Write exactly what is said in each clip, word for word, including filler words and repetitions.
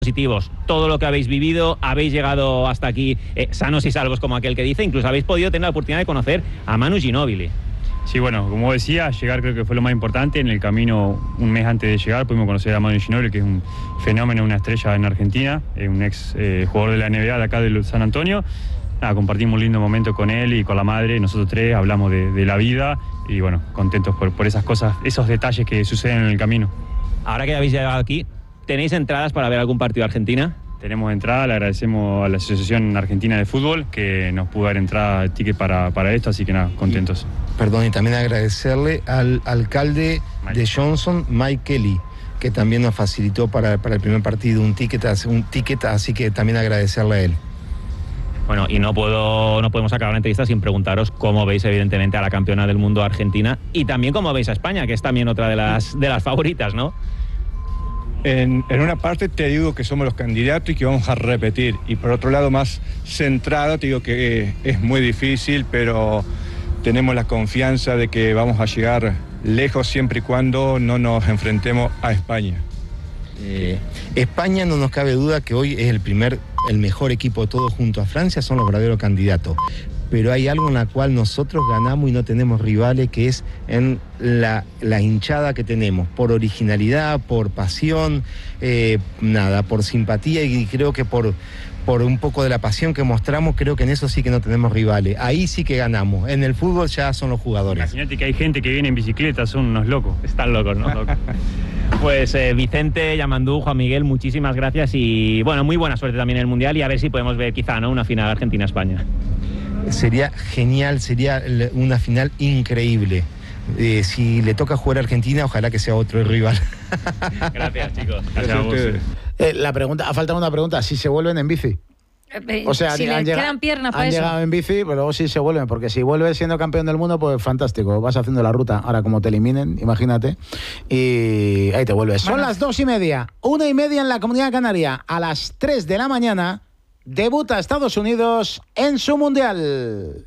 positivos, todo lo que habéis vivido, habéis llegado hasta aquí eh, sanos y salvos, como aquel que dice, incluso habéis podido tener la oportunidad de conocer a Manu Ginóbili. Sí, bueno, como decía, llegar creo que fue lo más importante. En el camino, un mes antes de llegar, pudimos conocer a Manu Ginóbili, que es un fenómeno, una estrella en Argentina, eh, un ex eh, jugador de la N B A de acá de San Antonio. Nada, compartimos un lindo momento con él y con la madre, nosotros tres hablamos de, de la vida y bueno, contentos por, por esas cosas, esos detalles que suceden en el camino. Ahora que habéis llegado aquí, ¿tenéis entradas para ver algún partido de Argentina? Tenemos entrada, le agradecemos a la Asociación Argentina de Fútbol que nos pudo dar entrada, ticket para, para esto, así que nada, contentos. Y, perdón, y también agradecerle al alcalde Mike. de Johnson, Mike Kelly, que también nos facilitó para, para el primer partido un ticket, un ticket, así que también agradecerle a él. Bueno, y no puedo, no podemos acabar la entrevista sin preguntaros cómo veis evidentemente a la campeona del mundo Argentina y también cómo veis a España, que es también otra de las, de las favoritas, ¿no? En, en una parte te digo que somos los candidatos y que vamos a repetir, y por otro lado más centrado te digo que eh, es muy difícil, pero tenemos la confianza de que vamos a llegar lejos siempre y cuando no nos enfrentemos a España. Eh, España, no nos cabe duda que hoy es el primer, el mejor equipo de todos junto a Francia, son los verdaderos candidatos. Pero hay algo en la cual nosotros ganamos y no tenemos rivales, que es en la, la hinchada que tenemos, por originalidad, por pasión, eh, nada, por simpatía y creo que por, por un poco de la pasión que mostramos, creo que en eso sí que no tenemos rivales. Ahí sí que ganamos. En el fútbol ya son los jugadores. Imagínate que hay gente que viene en bicicleta, son unos locos. Están locos, ¿no? Locos. Pues eh, Vicente, Yamandú, Juan Miguel, muchísimas gracias y bueno, muy buena suerte también en el Mundial y a ver si podemos ver quizá, ¿no?, una final Argentina-España. Sería genial, sería una final increíble. Eh, si le toca jugar a Argentina, ojalá que sea otro rival. Gracias, chicos. Gracias, Gracias a ustedes. Eh, la pregunta, ha faltado una pregunta, si se vuelven en bici. O sea, si han, le llegado, quedan piernas para han eso. Han llegado en bici, pero luego sí se vuelven, porque si vuelves siendo campeón del mundo, pues fantástico, vas haciendo la ruta. Ahora como te eliminen, imagínate, y ahí te vuelves. Bueno. Son las dos y media, una y media en la Comunidad Canaria. A las tres de la mañana debuta Estados Unidos en su Mundial.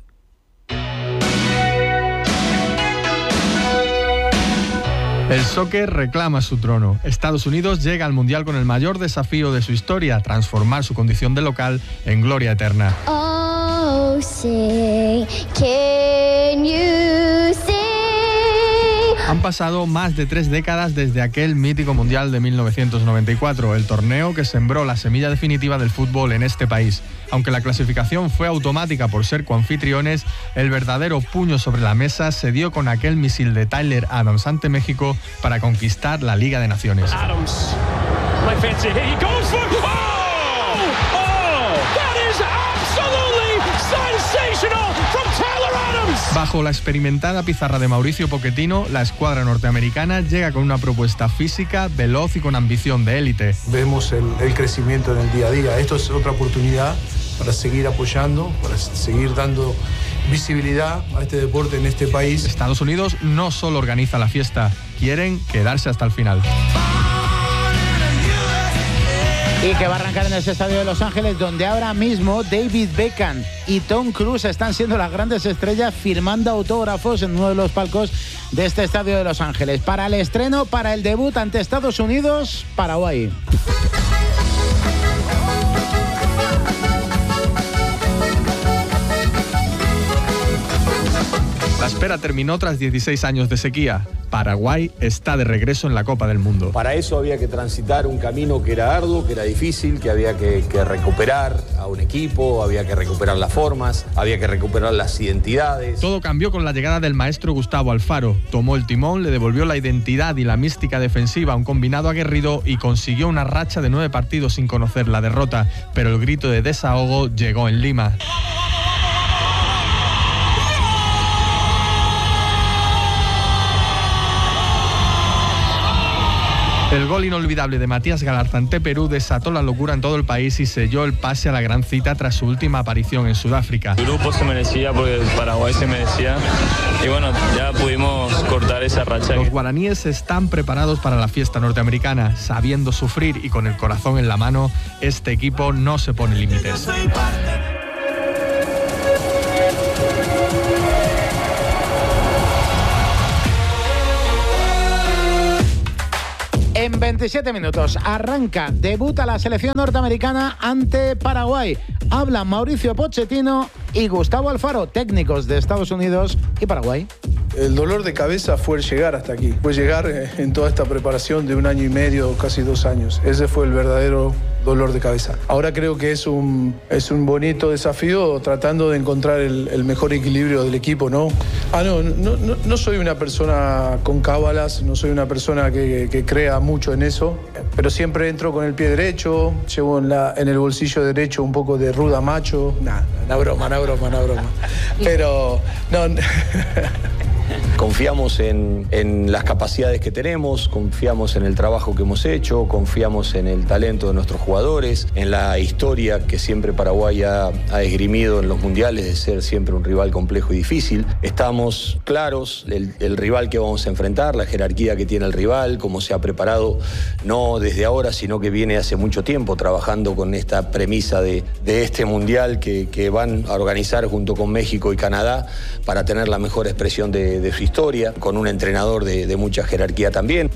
El soccer reclama su trono. Estados Unidos llega al Mundial con el mayor desafío de su historia, transformar su condición de local en gloria eterna. Oh, say, can you see? Han pasado más de tres décadas desde aquel mítico Mundial de mil novecientos noventa y cuatro, el torneo que sembró la semilla definitiva del fútbol en este país. Aunque la clasificación fue automática por ser coanfitriones, el verdadero puño sobre la mesa se dio con aquel misil de Tyler Adams ante México para conquistar la Liga de Naciones. Adams. Bajo la experimentada pizarra de Mauricio Pochettino, la escuadra norteamericana llega con una propuesta física, veloz y con ambición de élite. Vemos el, el crecimiento en el día a día. Esto es otra oportunidad para seguir apoyando, para seguir dando visibilidad a este deporte en este país. Estados Unidos no solo organiza la fiesta, quieren quedarse hasta el final. Y que va a arrancar en ese estadio de Los Ángeles, donde ahora mismo David Beckham y Tom Cruise están siendo las grandes estrellas firmando autógrafos en uno de los palcos de este estadio de Los Ángeles. Para el estreno, para el debut ante Estados Unidos, Paraguay. La espera terminó tras dieciséis años de sequía. Paraguay está de regreso en la Copa del Mundo. Para eso había que transitar un camino que era arduo, que era difícil, que había que, que recuperar a un equipo, había que recuperar las formas, había que recuperar las identidades. Todo cambió con la llegada del maestro Gustavo Alfaro. Tomó el timón, le devolvió la identidad y la mística defensiva a un combinado aguerrido y consiguió una racha de nueve partidos sin conocer la derrota. Pero el grito de desahogo llegó en Lima. El gol inolvidable de Matías Galarza ante Perú desató la locura en todo el país y selló el pase a la gran cita tras su última aparición en Sudáfrica. El grupo se merecía porque Paraguay se merecía y bueno, ya pudimos cortar esa racha. Los guaraníes están preparados para la fiesta norteamericana. Sabiendo sufrir y con el corazón en la mano, este equipo no se pone límites. En veintisiete minutos arranca, debuta la selección norteamericana ante Paraguay. Hablan Mauricio Pochettino y Gustavo Alfaro, técnicos de Estados Unidos y Paraguay. El dolor de cabeza fue llegar hasta aquí, fue llegar en toda esta preparación de un año y medio, casi dos años. Ese fue el verdadero dolor de cabeza. Ahora creo que es un, es un bonito desafío tratando de encontrar el, el mejor equilibrio del equipo, ¿no? Ah, no, no, no, no soy una persona con cábalas, no soy una persona que, que crea mucho en eso, pero siempre entro con el pie derecho, llevo en, la, en el bolsillo derecho un poco de ruda macho. Nah, una broma, una broma, una broma. Pero, no... Confiamos en, en las capacidades que tenemos, confiamos en el trabajo que hemos hecho, confiamos en el talento de nuestros jugadores, en la historia que siempre Paraguay ha, ha esgrimido en los mundiales de ser siempre un rival complejo y difícil. Estamos claros el, el rival que vamos a enfrentar, la jerarquía que tiene el rival, cómo se ha preparado, no desde ahora, sino que viene hace mucho tiempo trabajando con esta premisa de, de este mundial que, que van a organizar junto con México y Canadá para tener la mejor expresión de, de su historia, con un entrenador de, de mucha jerarquía también.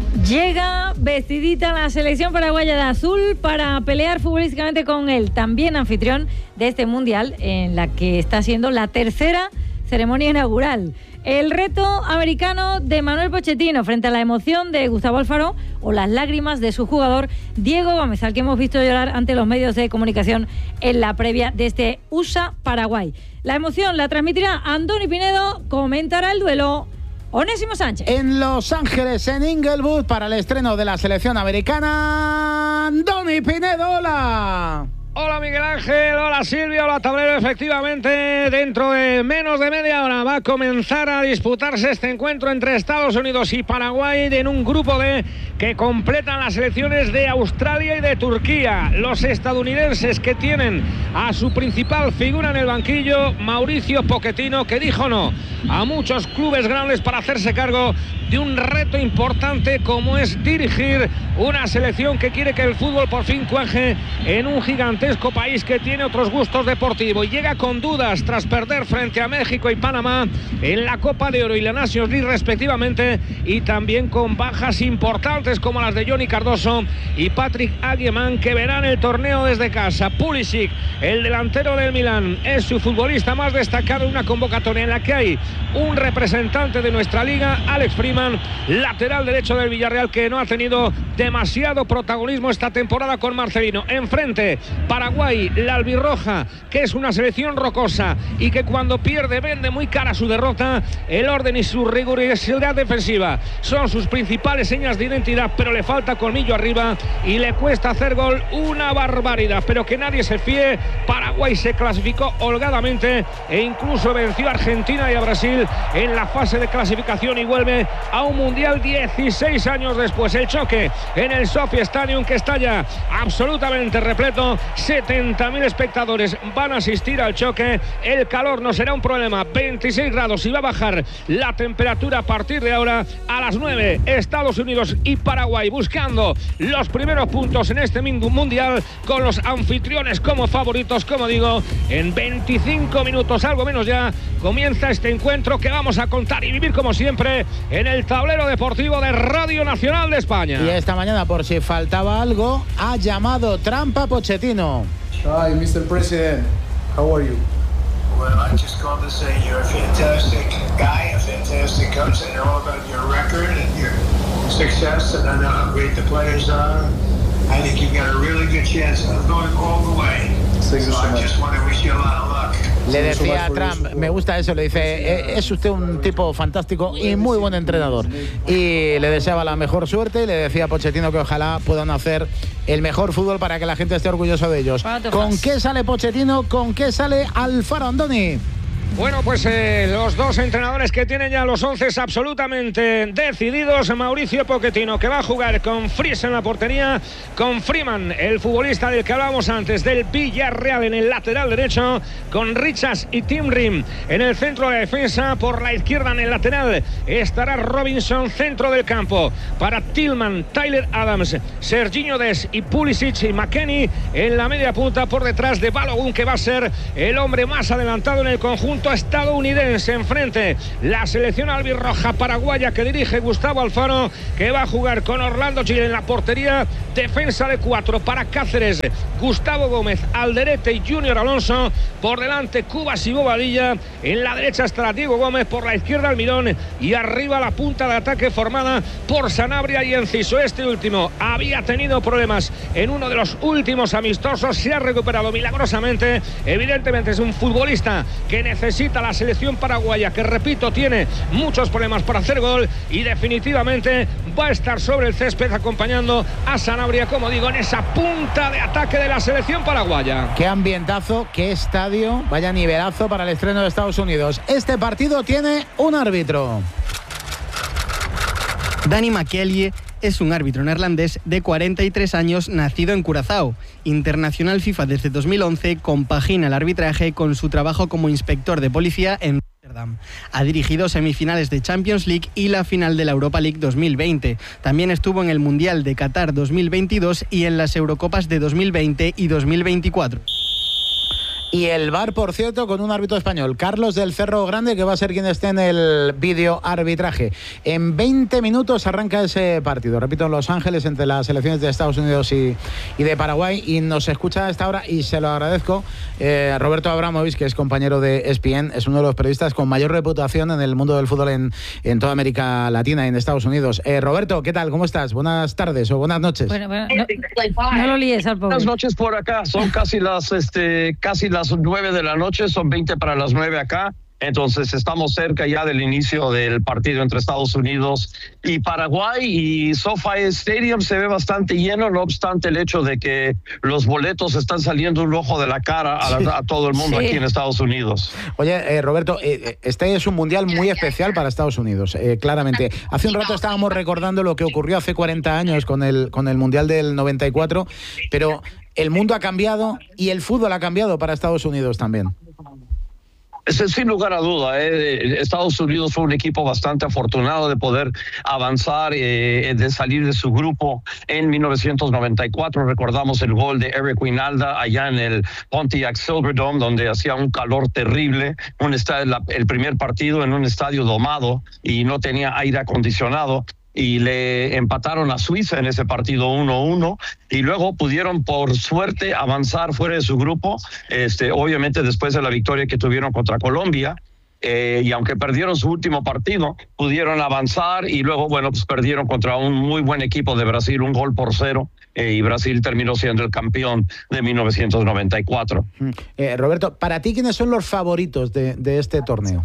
Llega vestidita la selección paraguaya de azul para pelear futbolísticamente con el también anfitrión de este mundial, en la que está siendo la tercera ceremonia inaugural. El reto americano de Manuel Pochettino frente a la emoción de Gustavo Alfaro o las lágrimas de su jugador Diego Gómez, al que hemos visto llorar ante los medios de comunicación en la previa de este U S A-Paraguay. La emoción la transmitirá Andoni Pinedo, comentará el duelo Onésimo Sánchez. En Los Ángeles, en Inglewood, para el estreno de la selección americana, Andoni Pinedo, hola. Hola Miguel Ángel, hola Silvia, hola Tablero. Efectivamente, dentro de menos de media hora va a comenzar a disputarse este encuentro entre Estados Unidos y Paraguay en un grupo D que completan las selecciones de Australia y de Turquía. Los estadounidenses, que tienen a su principal figura en el banquillo, Mauricio Pochettino, que dijo no a muchos clubes grandes para hacerse cargo de un reto importante como es dirigir una selección que quiere que el fútbol por fin cuaje en un gigantesco país que tiene otros gustos deportivos. Y llega con dudas tras perder frente a México y Panamá en la Copa de Oro y la Nations League respectivamente, y también con bajas importantes como las de Johnny Cardoso y Patrick Aguiman, que verán el torneo desde casa. Pulisic, el delantero del Milán, es su futbolista más destacado en una convocatoria en la que hay un representante de nuestra liga, Alex Freeman, lateral derecho del Villarreal, que no ha tenido demasiado protagonismo esta temporada con Marcelino. Enfrente, Paraguay, la albirroja, que es una selección rocosa y que cuando pierde vende muy cara su derrota. El orden y su rigurosidad defensiva son sus principales señas de identidad, pero le falta colmillo arriba y le cuesta hacer gol una barbaridad. Pero que nadie se fíe, Paraguay se clasificó holgadamente e incluso venció a Argentina y a Brasil en la fase de clasificación y vuelve a un mundial dieciséis años después. El choque en el Sophie Stadium, que está ya absolutamente repleto, setenta mil espectadores van a asistir al choque. El calor no será un problema, veintiséis grados, y va a bajar la temperatura a partir de ahora. A las nueve, Estados Unidos y Paraguay buscando los primeros puntos en este mundial, con los anfitriones como favoritos. Como digo, en veinticinco minutos, algo menos ya, comienza este encuentro que vamos a contar y vivir como siempre en el tablero deportivo de Radio Nacional de España. Y esta mañana, por si faltaba algo, ha llamado Trump a Pochettino. Hi, mister President. How are you? Well, I just called to say you're a fantastic guy, a fantastic coach. I know about your record and your success, and I know how great the players are. I think you've got a really good chance of going all the way. So I just want to wish you a lot of luck. Le decía a Trump, me gusta eso, le dice, es usted un tipo fantástico y muy buen entrenador. Y le deseaba la mejor suerte y le decía a Pochettino que ojalá puedan hacer el mejor fútbol para que la gente esté orgulloso de ellos. ¿Con qué sale Pochettino? ¿Con qué sale Alfaro, Andoni? Bueno, pues eh, los dos entrenadores que tienen ya los once absolutamente decididos. Mauricio Pochettino, que va a jugar con Fries en la portería, con Freeman, el futbolista del que hablábamos antes, del Villarreal, en el lateral derecho, con Richards y Tim Rim en el centro de la defensa. Por la izquierda, en el lateral, estará Robinson, centro del campo, para Tillman, Tyler Adams, Serginho Dest y Pulisic y McKennie en la media punta, por detrás de Balogun, que va a ser el hombre más adelantado en el conjunto conjunto estadounidense. Enfrente, la selección albirroja paraguaya que dirige Gustavo Alfaro, que va a jugar con Orlando Chile en la portería. Defensa de cuatro para Cáceres, Gustavo Gómez, Alderete y Junior Alonso. Por delante, Cubas y Bobadilla. En la derecha estará Diego Gómez, por la izquierda Almirón, y arriba la punta de ataque formada por Sanabria y Enciso. Este último había tenido problemas en uno de los últimos amistosos, se ha recuperado milagrosamente. Evidentemente es un futbolista que necesita la selección paraguaya, que repito, tiene muchos problemas para hacer gol, y definitivamente va a estar sobre el césped acompañando a Sanabria, como digo, en esa punta de ataque de la selección paraguaya. Qué ambientazo, qué estadio, vaya nivelazo para el estreno de Estados Unidos. Este partido tiene un árbitro. Danny McKellie es un árbitro neerlandés de cuarenta y tres años, nacido en Curazao. Internacional FIFA desde dos mil once, compagina el arbitraje con su trabajo como inspector de policía en Rotterdam. Ha dirigido semifinales de Champions League y la final de la Europa League dos mil veinte. También estuvo en el Mundial de Qatar dos mil veintidós y en las Eurocopas de dos mil veinte y dos mil veinticuatro. Y el V A R, por cierto, con un árbitro español, Carlos del Cerro Grande, que va a ser quien esté en el vídeo arbitraje. En veinte minutos arranca ese partido, repito, en Los Ángeles, entre las selecciones de Estados Unidos y, y de Paraguay, y nos escucha a esta hora, y se lo agradezco, eh, Roberto Abramovich, que es compañero de E S P N, es uno de los periodistas con mayor reputación en el mundo del fútbol en, en toda América Latina y en Estados Unidos. Eh, Roberto, ¿qué tal? ¿Cómo estás? Buenas tardes o buenas noches. Bueno, bueno, no, no lo líes al pobre. Buenas noches por acá, son casi las, este, casi las nueve de la noche, son veinte para las nueve acá. Entonces estamos cerca ya del inicio del partido entre Estados Unidos y Paraguay, y SoFi Stadium se ve bastante lleno, no obstante el hecho de que los boletos están saliendo un ojo de la cara a, la, a todo el mundo sí. aquí en Estados Unidos. Oye, eh, Roberto, eh, este es un mundial muy especial para Estados Unidos, eh, claramente. Hace un rato estábamos recordando lo que ocurrió hace cuarenta años con el, con el mundial del noventa y cuatro, pero el mundo ha cambiado y el fútbol ha cambiado para Estados Unidos también. Sin lugar a duda, eh, Estados Unidos fue un equipo bastante afortunado de poder avanzar, eh, de salir de su grupo en mil novecientos noventa y cuatro. Recordamos el gol de Eric Winalda allá en el Pontiac Silverdome, donde hacía un calor terrible, un estadio, el primer partido en un estadio domado y no tenía aire acondicionado. Y le empataron a Suiza en ese partido uno uno, y luego pudieron por suerte avanzar fuera de su grupo, este, obviamente después de la victoria que tuvieron contra Colombia, eh, y aunque perdieron su último partido, pudieron avanzar, y luego, bueno, pues perdieron contra un muy buen equipo de Brasil, un gol por cero, eh, y Brasil terminó siendo el campeón de mil novecientos noventa y cuatro. Eh, Roberto, para ti, ¿quiénes son los favoritos de, de este torneo?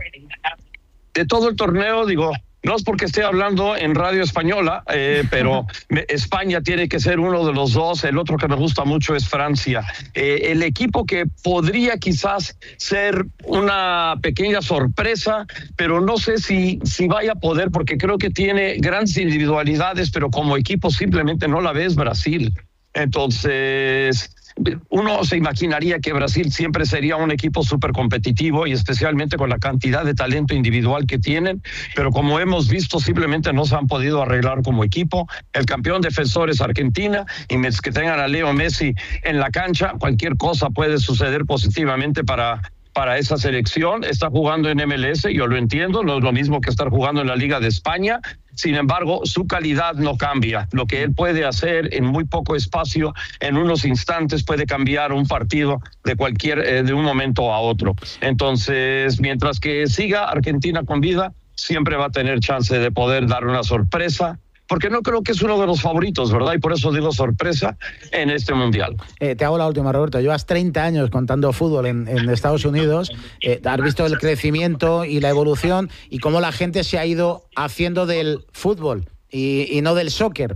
De todo el torneo, digo... No es porque esté hablando en radio española, eh, pero España tiene que ser uno de los dos. El otro que me gusta mucho es Francia. Eh, el equipo que podría quizás ser una pequeña sorpresa, pero no sé si, si vaya a poder, porque creo que tiene grandes individualidades, pero como equipo simplemente no la ves, Brasil. Entonces... uno se imaginaría que Brasil siempre sería un equipo súper competitivo, y especialmente con la cantidad de talento individual que tienen, pero como hemos visto simplemente no se han podido arreglar como equipo. El campeón defensor es Argentina, y que tengan a Leo Messi en la cancha, cualquier cosa puede suceder positivamente para... para esa selección. Está jugando en M L S, yo lo entiendo, no es lo mismo que estar jugando en la Liga de España. Sin embargo, su calidad no cambia. Lo que él puede hacer en muy poco espacio, en unos instantes, puede cambiar un partido de cualquier, eh, de un momento a otro. Entonces, mientras que siga Argentina con vida, siempre va a tener chance de poder dar una sorpresa, porque no creo que es uno de los favoritos, ¿verdad? Y por eso digo sorpresa en este Mundial. Eh, te hago la última, Roberto. Llevas treinta años contando fútbol en, en Estados Unidos. Eh, has visto el crecimiento y la evolución y cómo la gente se ha ido haciendo del fútbol y, y no del soccer.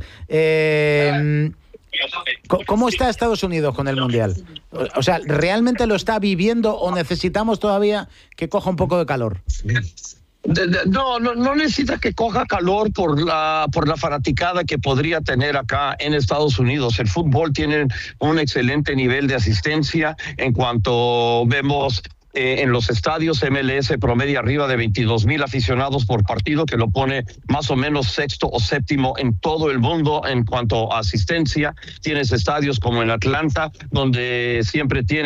Eh, ¿Cómo está Estados Unidos con el Mundial? O sea, ¿realmente lo está viviendo o necesitamos todavía que coja un poco de calor? De, de, no, no, no necesita que coja calor por la por la fanaticada que podría tener acá en Estados Unidos. El fútbol tiene un excelente nivel de asistencia en cuanto vemos eh, en los estadios. M L S promedia arriba de veintidós mil aficionados por partido, que lo pone más o menos sexto o séptimo en todo el mundo en cuanto a asistencia. Tienes estadios como en Atlanta, donde siempre tienen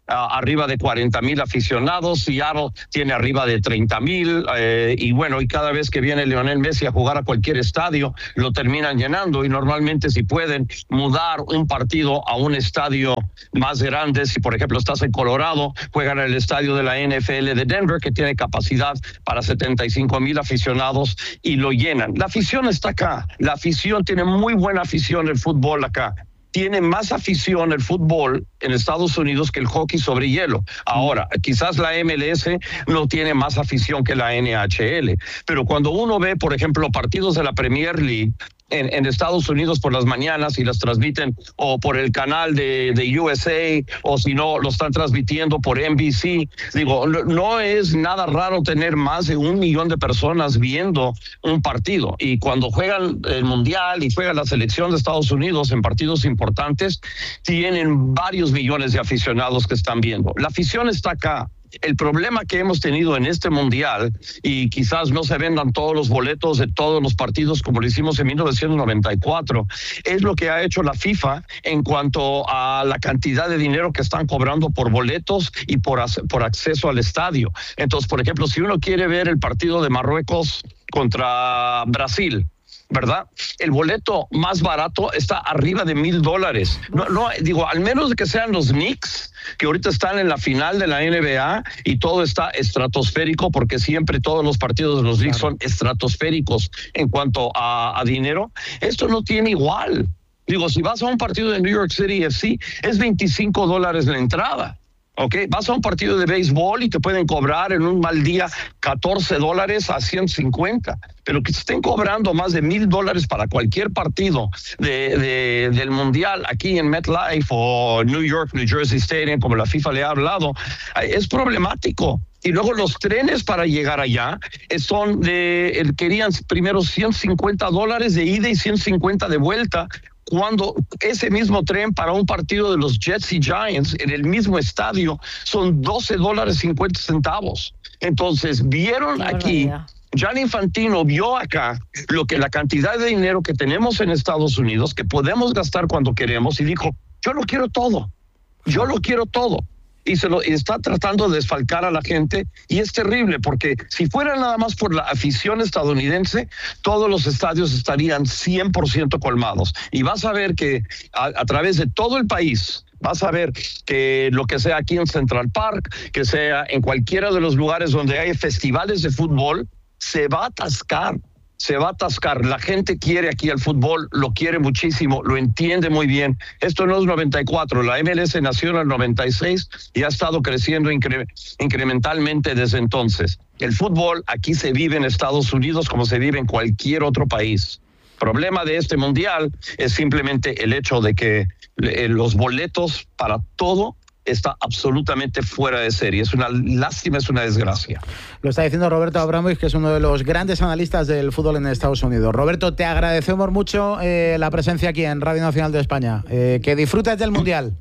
arriba de cuarenta mil aficionados, Seattle tiene arriba de treinta mil, eh, y bueno, y cada vez que viene Lionel Messi a jugar a cualquier estadio, lo terminan llenando, y normalmente si pueden mudar un partido a un estadio más grande, si por ejemplo estás en Colorado, juegan en el estadio de la N F L de Denver, que tiene capacidad para setenta y cinco mil aficionados, y lo llenan. La afición está acá, la afición tiene muy buena afición el fútbol acá. Tiene más afición el fútbol en Estados Unidos que el hockey sobre hielo. Ahora, quizás la M L S no tiene más afición que la N H L, pero cuando uno ve, por ejemplo, partidos de la Premier League en, en Estados Unidos por las mañanas y las transmiten o por el canal de, de U S A, o si no, lo están transmitiendo por N B C, digo, no, no es nada raro tener más de un millón de personas viendo un partido. Y cuando juegan el Mundial y juega la selección de Estados Unidos en partidos importantes, tienen varios millones de aficionados que están viendo. La afición está acá. El problema que hemos tenido en este Mundial, y quizás no se vendan todos los boletos de todos los partidos como lo hicimos en mil novecientos noventa y cuatro, es lo que ha hecho la FIFA en cuanto a la cantidad de dinero que están cobrando por boletos y por, por acceso al estadio. Entonces, por ejemplo, si uno quiere ver el partido de Marruecos contra Brasil, ¿verdad? El boleto más barato está arriba de mil dólares. No, no, digo, al menos de que sean los Knicks, que ahorita están en la final de la N B A y todo está estratosférico, porque siempre todos los partidos de los Knicks son estratosféricos en cuanto a, a dinero. Esto no tiene igual. Digo, si vas a un partido de New York City F C, es veinticinco dólares la entrada. Okay, vas a un partido de béisbol y te pueden cobrar en un mal día catorce dólares a ciento cincuenta, pero que te estén cobrando más de mil dólares para cualquier partido de, de, del Mundial aquí en MetLife o New York, New Jersey Stadium, como la FIFA le ha hablado, es problemático. Y luego los trenes para llegar allá son de, querían primero ciento cincuenta dólares de ida y ciento cincuenta de vuelta, cuando ese mismo tren para un partido de los Jets y Giants en el mismo estadio son doce dólares cincuenta centavos. Entonces, vieron aquí, Gianni Infantino vio acá lo que la cantidad de dinero que tenemos en Estados Unidos, que podemos gastar cuando queremos, y dijo, yo lo quiero todo, yo lo quiero todo. Y se lo y está tratando de desfalcar a la gente, y es terrible, porque si fuera nada más por la afición estadounidense, todos los estadios estarían cien por ciento colmados. Y vas a ver que a, a través de todo el país, vas a ver que lo que sea aquí en Central Park, que sea en cualquiera de los lugares donde hay festivales de fútbol, se va a atascar. Se va a atascar. La gente quiere aquí el fútbol, lo quiere muchísimo, lo entiende muy bien. Esto no es noventa y cuatro, la M L S nació en el noventa y seis y ha estado creciendo incre- incrementalmente desde entonces. El fútbol aquí se vive en Estados Unidos como se vive en cualquier otro país. El problema de este mundial es simplemente el hecho de que eh, los boletos para todo está absolutamente fuera de serie. Es una lástima, es una desgracia. Lo está diciendo Roberto Abramovich, que es uno de los grandes analistas del fútbol en Estados Unidos. Roberto, te agradecemos mucho eh, la presencia aquí en Radio Nacional de España. Eh, que disfrutes del Mundial.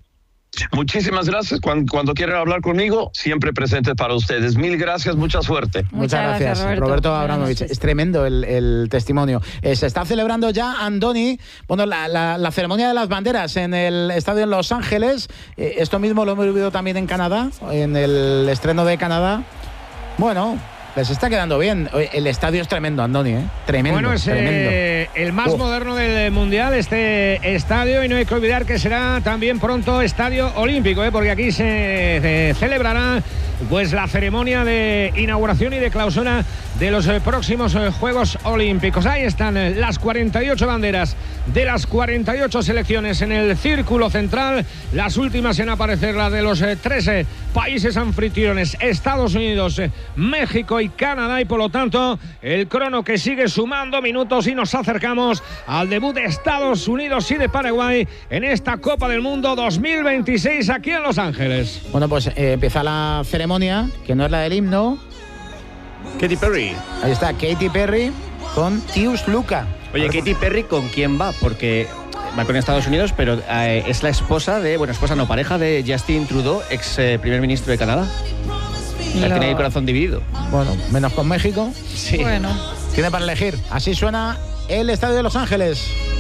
Muchísimas gracias. Cuando, cuando quieran hablar conmigo, siempre presente para ustedes. Mil gracias, mucha suerte. Muchas, Muchas gracias, gracias, Roberto, Roberto Abramovich. Es tremendo el, el testimonio. Eh, se está celebrando ya, Andoni, bueno, la, la, la ceremonia de las banderas en el estadio en Los Ángeles. Eh, esto mismo lo hemos vivido también en Canadá, en el estreno de Canadá. Bueno, les está quedando bien. El estadio es tremendo, Andoni, ¿eh? Tremendo. Bueno, es tremendo. Eh, el más Uf. moderno del Mundial, este estadio, y no hay que olvidar que será también pronto estadio olímpico, ¿eh? Porque aquí se, se celebrará pues la ceremonia de inauguración y de clausura de los eh, próximos eh, Juegos Olímpicos. Ahí están eh, las cuarenta y ocho banderas de las cuarenta y ocho selecciones en el círculo central. Las últimas en aparecer, la de los eh, trece países anfitriones, Estados Unidos, eh, México y Canadá, y por lo tanto el crono que sigue sumando minutos, y nos acercamos al debut de Estados Unidos y de Paraguay en esta Copa del Mundo dos mil veintiséis aquí en Los Ángeles. Bueno, pues eh, empieza la ceremonia, que no es la del himno. Katy Perry. Ahí está, Katy Perry con Tius Luca. Oye, Katy Perry, ¿con quién va? Porque va con Estados Unidos, pero eh, es la esposa de, bueno, esposa no, pareja de Justin Trudeau, ex eh, primer ministro de Canadá. La Lo... tiene el corazón dividido. Bueno, menos con México. Sí. Bueno. Tiene para elegir. Así suena el estadio de Los Ángeles.